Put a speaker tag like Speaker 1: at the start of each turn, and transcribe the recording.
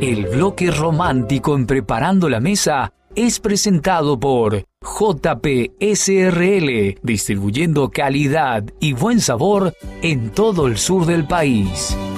Speaker 1: El bloque romántico en Preparando la Mesa es presentado por JP SRL, distribuyendo calidad y buen sabor en todo el sur del país.